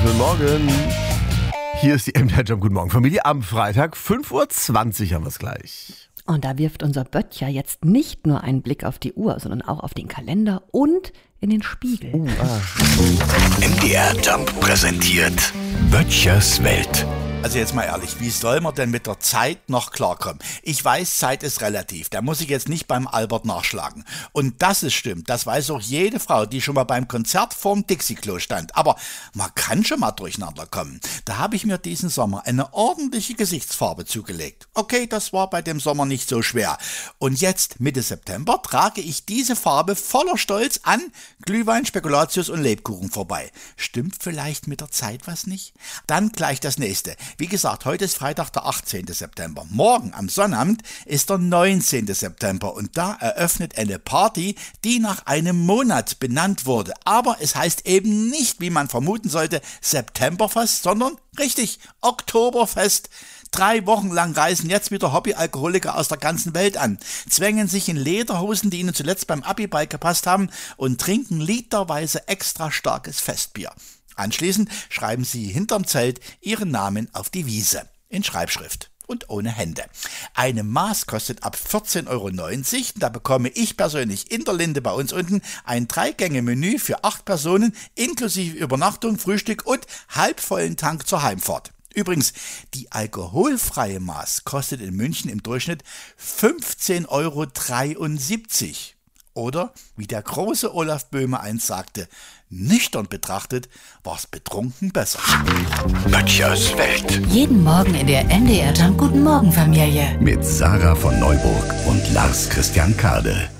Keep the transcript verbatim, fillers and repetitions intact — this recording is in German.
Schönen Morgen. Hier ist die M D R Jump. Guten Morgen, Familie. Am Freitag, fünf Uhr zwanzig haben wir es gleich. Und da wirft unser Böttcher jetzt nicht nur einen Blick auf die Uhr, sondern auch auf den Kalender und in den Spiegel. Uh, ah. M D R Jump präsentiert Böttchers Welt. Also jetzt mal ehrlich, wie soll man denn mit der Zeit noch klarkommen? Ich weiß, Zeit ist relativ, da muss ich jetzt nicht beim Albert nachschlagen. Und dass es stimmt, das weiß auch jede Frau, die schon mal beim Konzert vorm Dixie-Klo stand. Aber man kann schon mal durcheinander kommen. Da habe ich mir diesen Sommer eine ordentliche Gesichtsfarbe zugelegt. Okay, das war bei dem Sommer nicht so schwer. Und jetzt, Mitte September, trage ich diese Farbe voller Stolz an Glühwein, Spekulatius und Lebkuchen vorbei. Stimmt vielleicht mit der Zeit was nicht? Dann gleich das nächste. Wie gesagt, heute ist Freitag, der achtzehnten September. Morgen, am Sonnabend, ist der neunzehnten September. Und da eröffnet eine Party, die nach einem Monat benannt wurde. Aber es heißt eben nicht, wie man vermuten sollte, Septemberfest, sondern richtig, Oktoberfest. Drei Wochen lang reisen jetzt wieder Hobbyalkoholiker aus der ganzen Welt an, zwängen sich in Lederhosen, die ihnen zuletzt beim Abiball gepasst haben, und trinken literweise extra starkes Festbier. Anschließend schreiben sie hinterm Zelt ihren Namen auf die Wiese, in Schreibschrift und ohne Hände. Eine Maß kostet ab vierzehn Euro neunzig. Da bekomme ich persönlich in der Linde bei uns unten ein Drei-Gänge-Menü für acht Personen, inklusive Übernachtung, Frühstück und halbvollen Tank zur Heimfahrt. Übrigens, die alkoholfreie Maß kostet in München im Durchschnitt fünfzehn Euro dreiundsiebzig. Oder, wie der große Olaf Böhme einst sagte, nüchtern betrachtet war's betrunken besser. Böttchers Welt. Jeden Morgen in der M D R Jump Guten Morgen Familie. Mit Sarah von Neuburg und Lars Christian Kade.